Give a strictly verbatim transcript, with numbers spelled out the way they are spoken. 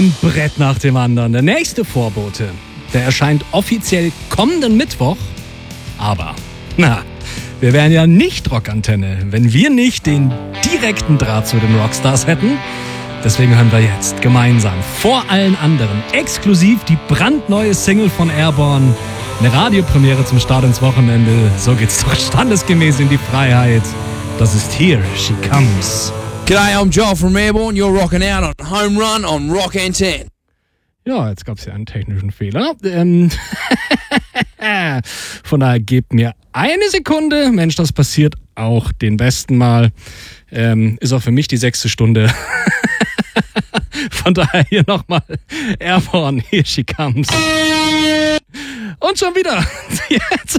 Ein Brett nach dem anderen. Der nächste Vorbote, der erscheint offiziell kommenden Mittwoch. Aber, na, wir wären ja nicht Rockantenne, wenn wir nicht den direkten Draht zu den Rockstars hätten. Deswegen hören wir jetzt gemeinsam vor allen anderen exklusiv die brandneue Single von Airborne. Eine Radiopremiere zum Start ins Wochenende. So geht's doch standesgemäß in die Freiheit. Das ist Here She Comes. G'day, I'm Joel from Airborne. You're rocking out on Home Run on Rock Antenne. Ja, jetzt gab es ja einen technischen Fehler. Ähm Von daher gebt mir eine Sekunde. Mensch, das passiert auch den besten Mal. Ähm, ist auch für mich die sechste Stunde. Von daher hier nochmal Airborne, Here She Comes. Und schon wieder. Jetzt